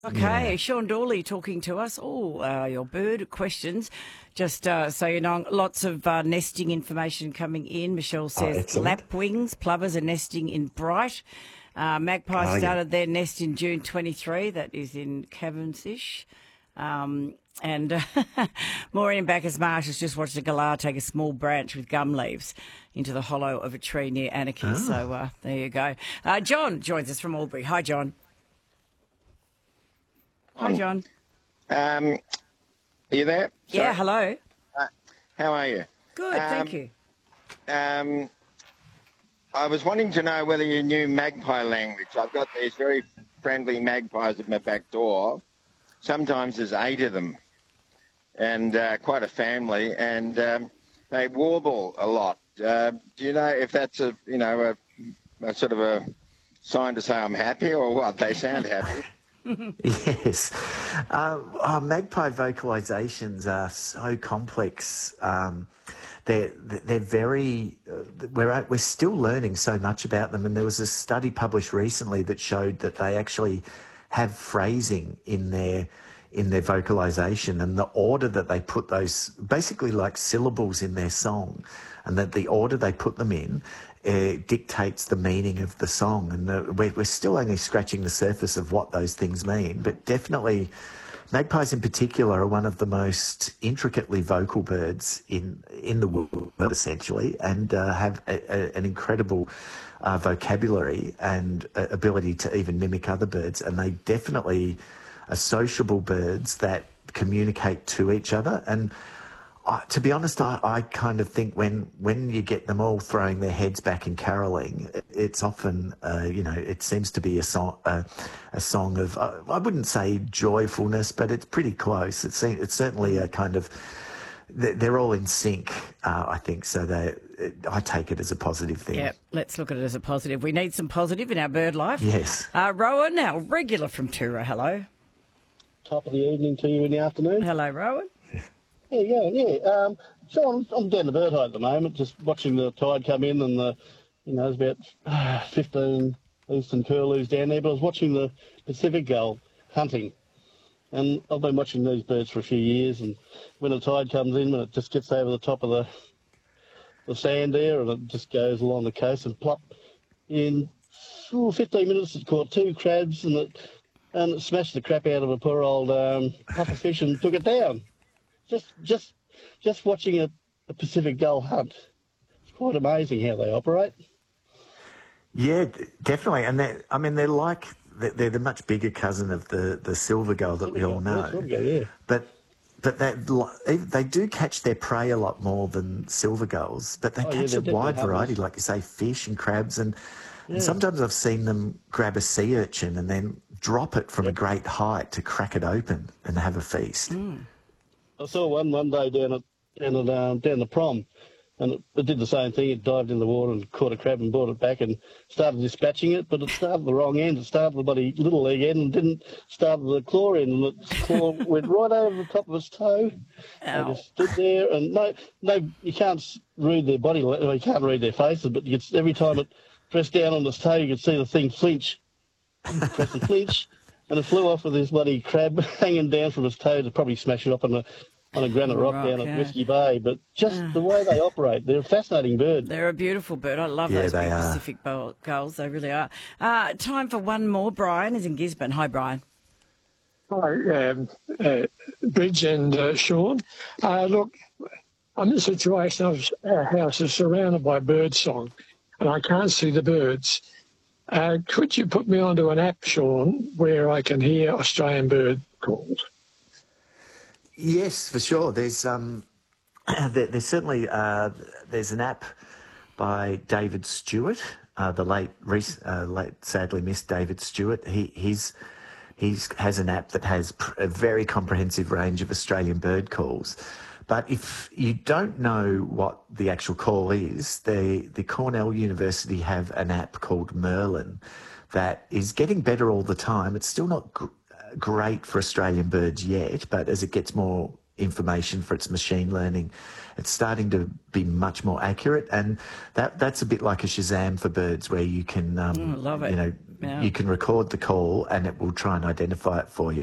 Okay, Yeah. Sean Dawley talking to us. Your bird questions. Just so you know, lots of nesting information coming in. Michelle Oh, says excellent. lapwings, plovers are nesting in Bright. Magpies Oh, yeah. started their nest in June 23. That is in Cavendish. And Maureen in Bacchus Marsh has just watched a galah take a small branch with gum leaves into the hollow of a tree near Anarchy. Oh. So there you go. John joins us from Albury. Hi, John. Hi, John. Are you there? Yeah, Sorry. hello. How are you? Good, thank you. I was wanting to know whether you knew magpie language. I've got these very friendly magpies at my back door. Sometimes there's 8 of them, and quite a family, and they warble a lot. Do you know if that's a sort of a sign to say I'm happy or what? They sound happy. Yes. Magpie vocalizations are so complex. They're very. We're still learning so much about them, and there was a study published recently that showed that they actually have phrasing in their vocalization, and the order that they put those, basically like syllables in their song, and that the order they put them in dictates the meaning of the song. And we're still only scratching the surface of what those things mean, but definitely magpies in particular are one of the most intricately vocal birds in the world, essentially, and have an incredible vocabulary and ability to even mimic other birds. And they definitely are sociable birds that communicate to each other. And to be honest, I kind of think when you get them all throwing their heads back and caroling, it's often, it seems to be a song of, I wouldn't say joyfulness, but it's pretty close. It's certainly a kind of, they're all in sync, I think, so I take it as a positive thing. Yeah, let's look at it as a positive. We need some positive in our bird life. Yes. Rowan, our regular from Tura, hello. Top of the evening to you in the afternoon. Hello, Rowan. Yeah. So I'm down the bird high at the moment, just watching the tide come in, and there's about 15 eastern curlews down there. But I was watching the Pacific gull hunting, and I've been watching these birds for a few years. And when the tide comes in, when it just gets over the top of the sand there, and it just goes along the coast, and plop, in 15 minutes it caught 2 crabs, and it smashed the crap out of a poor old pufferfish and took it down. Just watching a Pacific gull hunt. It's quite amazing how they operate. Yeah, definitely. And they're the much bigger cousin of the silver gull that we all know. Silver gull, yeah. But they do catch their prey a lot more than silver gulls, but they catch a wide variety, like you say, fish and crabs. And sometimes I've seen them grab a sea urchin and then drop it from a great height to crack it open and have a feast. Mm. I saw one day down the prom, and it did the same thing. It dived in the water and caught a crab and brought it back and started dispatching it, but it started the wrong end. It started the bloody little leg end and didn't start the claw end, and its claw went right over the top of its toe. Ow. They just stood there, and no, you can't read their body, you can't read their faces, but every time it pressed down on its toe, you could see the thing flinch. Press and flinch, and it flew off with this bloody crab hanging down from its toe to probably smash it up on a granite rock down at Whiskey Bay. But just the way they operate, they're a fascinating bird. They're a beautiful bird. I love those big Pacific gulls. They really are. Time for one more. Brian is in Gisborne. Hi, Brian. Hi, Bridge and Sean. Look, I'm in a situation our house is surrounded by bird song, and I can't see the birds. Could you put me onto an app, Sean, where I can hear Australian bird calls? Yes, for sure. There's certainly there's an app by David Stewart, the late sadly missed David Stewart. He has an app that has a very comprehensive range of Australian bird calls. But if you don't know what the actual call is, the Cornell University have an app called Merlin that is getting better all the time. It's still not great for Australian birds yet, but as it gets more information for its machine learning. It's starting to be much more accurate, and that's a bit like a Shazam for birds, where you can, love it. you know, Yeah. you can record the call and it will try and identify it for you.